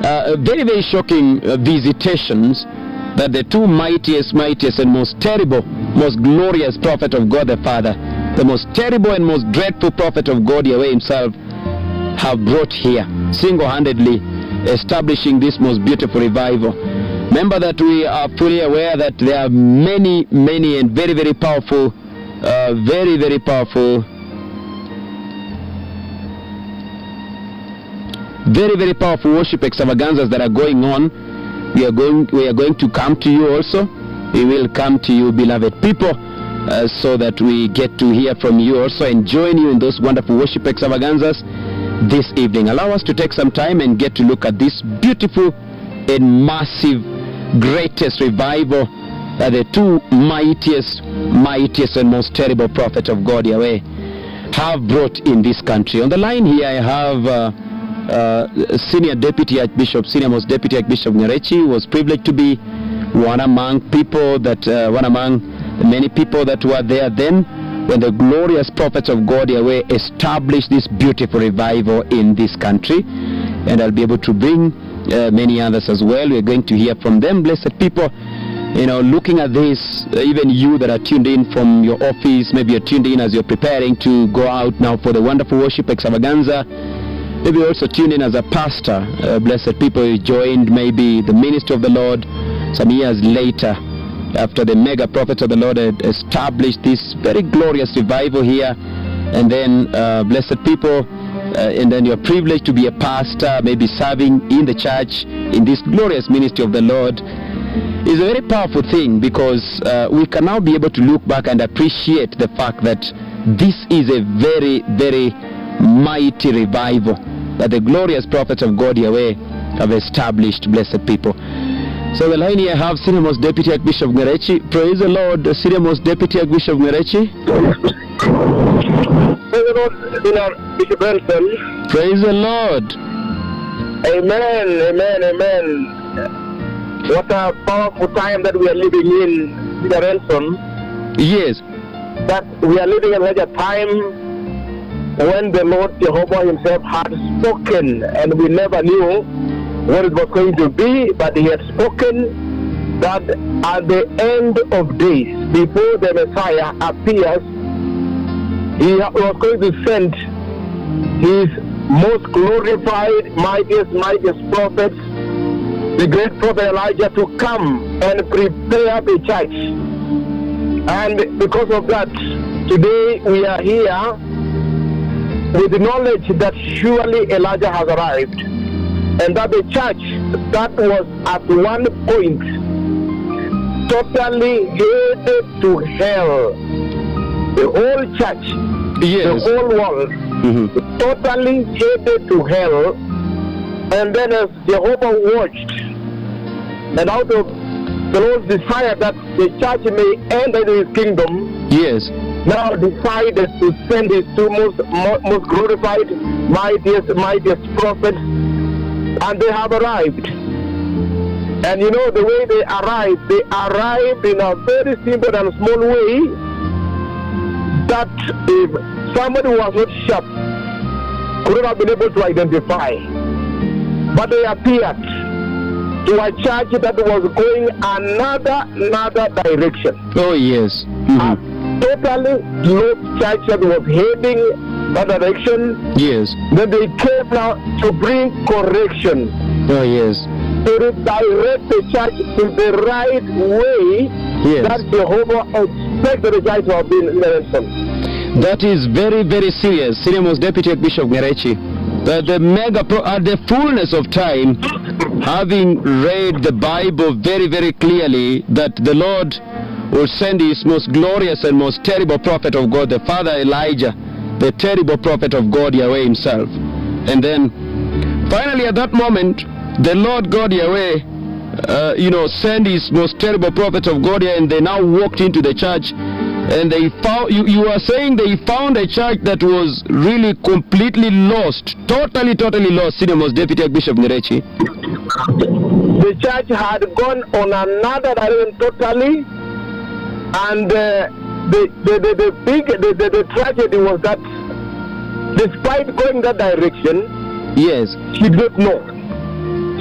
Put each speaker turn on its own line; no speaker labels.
very, very shocking visitations that the two mightiest and most terrible, most glorious prophet of God the Father, the most terrible and most dreadful prophet of God Yahweh himself, have brought here, single-handedly establishing this most beautiful revival. Remember that we are fully aware that there are many and very, very powerful, very powerful worship extravaganzas that are going on. We are going to come to you also. We will come to you, beloved people, so that we get to hear from you also and join you in those wonderful worship extravaganzas this evening. Allow us to take some time and get to look at this beautiful and massive, greatest revival that the two mightiest and most terrible prophet of God Yahweh have brought in this country. On the line here I have Senior Most Deputy Archbishop Ngerechi, who was privileged to be one among the many people that were there then when the glorious prophets of God Yahweh established this beautiful revival in this country. And I'll be able to bring many others as well. We're going to hear from them, blessed people. You know, looking at this, even you that are tuned in from your office, maybe you're tuned in as you're preparing to go out now for the wonderful worship extravaganza. Maybe you also tuned in as a pastor, blessed people. You joined maybe the ministry of the Lord some years later, after the mega prophets of the Lord had established this very glorious revival here. And then, blessed people, and then you're privileged to be a pastor, maybe serving in the church in this glorious ministry of the Lord. Is a very powerful thing, because we can now be able to look back and appreciate the fact that this is a very mighty revival that the glorious prophets of God Yahweh have established, blessed people. So the line here I have Senior Most Deputy Archbishop Ngerechi. Praise the Lord, Senior Most Deputy Archbishop Ngerechi.
Praise the Lord, Senior Bishop Benson.
Praise the Lord.
Amen. What a powerful time that we are living in, Senior Benson.
Yes.
That we are living in such a time when the Lord Jehovah himself had spoken, and we never knew what it was going to be, but he had spoken that at the end of days, before the Messiah appears, he was going to send his most glorified, mightiest prophets, the great prophet Elijah, to come and prepare the church. And because of that, today we are here with the knowledge that surely Elijah has arrived, and that the church that was at one point totally headed to hell, the whole church,
yes,
the whole world, totally headed to hell. And then as Jehovah watched, and out of the Lord's desire that the church may enter into his kingdom,
yes,
now decided to send his two most glorified, mightiest prophets, and they have arrived. And you know the way they arrived in a very simple and small way, that if somebody who was not sharp could not have been able to identify. But they appeared to a church that was going another direction.
Oh yes.
A totally lost church that was heading that direction.
Yes.
Then they came now to bring correction.
Oh yes.
To redirect the church in the right way,
yes,
that Jehovah expects the church to have been mentioned.
That is very serious, Senior Most Deputy Archbishop Ngerechi. That the at the fullness of time, having read the Bible very clearly, that the Lord will send his most glorious and most terrible prophet of God, the Father Elijah, the terrible prophet of God Yahweh himself. And then finally at that moment, the Lord God Yahweh sent his most terrible prophet of God here, and they now walked into the church, and they found, you are saying they found a church that was really completely lost, totally lost, Senior Most Deputy Archbishop Ngerechi.
The church had gone on another direction totally, and the tragedy was that despite going that direction,
yes,
she did not know.